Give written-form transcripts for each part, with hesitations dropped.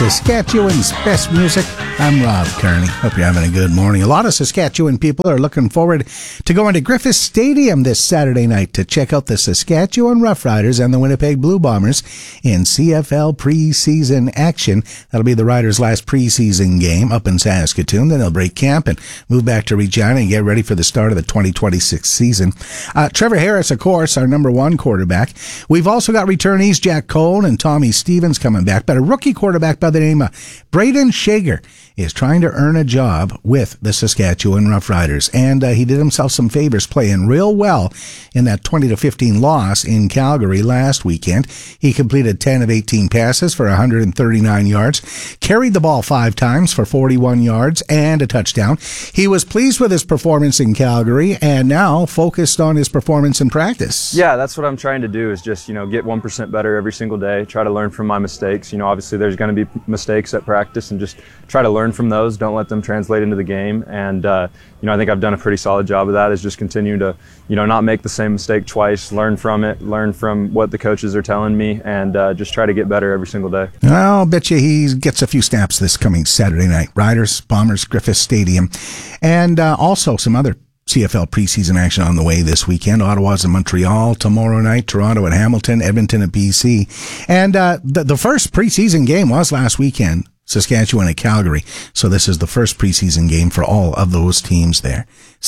Saskatchewan's best music. I'm Rob Kearney. Hope you're having a good morning. A lot of Saskatchewan people are looking forward to going to Griffith Stadium this Saturday night to check out the Saskatchewan Roughriders and the Winnipeg Blue Bombers in CFL preseason action. That'll be the Riders' last preseason game up in Saskatoon. Then they'll break camp and move back to Regina and get ready for the start of the 2026 season. Trevor Harris, of course, our number one quarterback. We've also got returnees Jack Cole and Tommy Stevens coming back, but a rookie quarterback by the name of Braden Shager is trying to earn a job with the Saskatchewan Roughriders, and he did himself some favors playing real well in that 20-15 loss in Calgary last weekend. He completed 10 of 18 passes for 139 yards, carried the ball 5 times for 41 yards and a touchdown. He was pleased with his performance in Calgary and now focused on his performance in practice. Yeah, that's what I'm trying to do, is just, get 1% better every single day, try to learn from my mistakes. Obviously there's going to be mistakes at practice, and just try to learn from those. Don't let them translate into the game. And, I think I've done a pretty solid job of that, is just continue to, not make the same mistake twice, learn from it, learn from what the coaches are telling me, and just try to get better every single day. I'll bet you he gets a few snaps this coming Saturday night. Riders, Bombers, Griffith Stadium, and also some other CFL preseason action on the way this weekend. Ottawa's in Montreal tomorrow night, Toronto at Hamilton, Edmonton at BC. And the first preseason game was last weekend, Saskatchewan at Calgary. So this is the first preseason game for all of those teams there.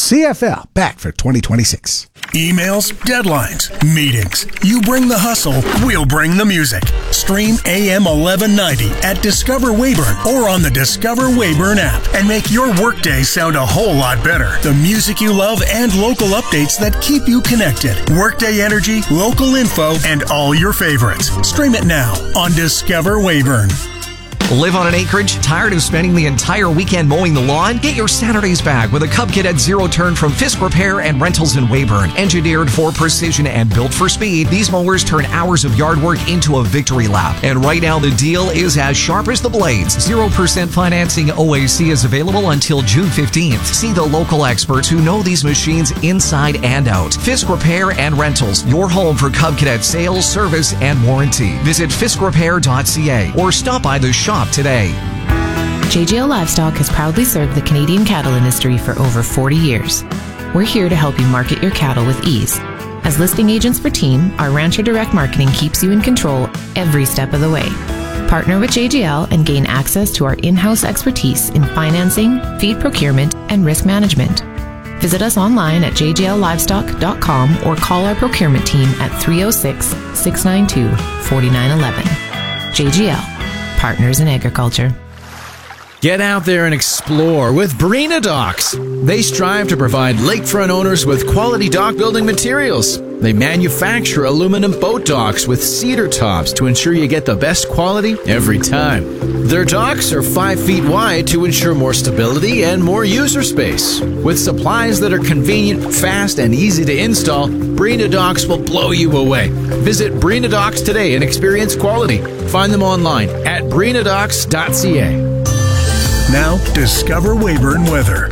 CFL back for 2026. Emails, deadlines, meetings. You bring the hustle, we'll bring the music. Stream AM 1190 at Discover Weyburn or on the Discover Weyburn app and make your workday sound a whole lot better. The music you love and local updates that keep you connected. Workday energy, local info, and all your favorites. Stream it now on Discover Weyburn. Live on an acreage? Tired of spending the entire weekend mowing the lawn? Get your Saturdays back with a Cub Cadet Zero Turn from Fisk Repair and Rentals in Weyburn. Engineered for precision and built for speed, these mowers turn hours of yard work into a victory lap. And right now, the deal is as sharp as the blades. 0% financing OAC is available until June 15th. See the local experts who know these machines inside and out. Fisk Repair and Rentals, your home for Cub Cadet sales, service, and warranty. Visit fiskrepair.ca or stop by the shop today. JGL Livestock has proudly served the Canadian cattle industry for over 40 years. We're here to help you market your cattle with ease. As listing agents for Team, our Rancher Direct Marketing keeps you in control every step of the way. Partner with JGL and gain access to our in-house expertise in financing, feed procurement, and risk management. Visit us online at jgllivestock.com or call our procurement team at 306-692-4911. JGL. Partners in Agriculture. Get out there and explore with Breena Docks. They strive to provide lakefront owners with quality dock building materials. They manufacture aluminum boat docks with cedar tops to ensure you get the best quality every time. Their docks are 5 feet wide to ensure more stability and more user space. With supplies that are convenient, fast, and easy to install, Breena Docks will blow you away. Visit Breena Docks today and experience quality. Find them online at breenadocks.ca. Now, Discover Weyburn weather.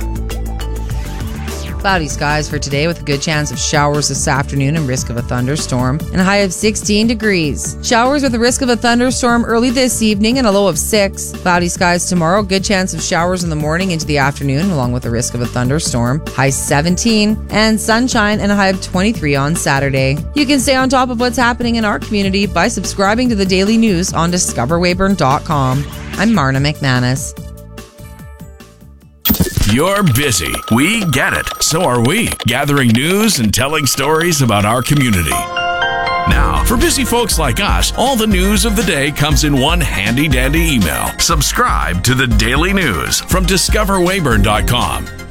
Cloudy skies for today with a good chance of showers this afternoon and risk of a thunderstorm, and a high of 16 degrees. Showers with a risk of a thunderstorm early this evening and a low of 6. Cloudy skies tomorrow, good chance of showers in the morning into the afternoon along with a risk of a thunderstorm. High 17 and sunshine and a high of 23 on Saturday. You can stay on top of what's happening in our community by subscribing to the daily news on discoverweyburn.com. I'm Marna McManus. You're busy. We get it. So are we. Gathering news and telling stories about our community. Now, for busy folks like us, all the news of the day comes in one handy-dandy email. Subscribe to the Daily News from discoverweyburn.com.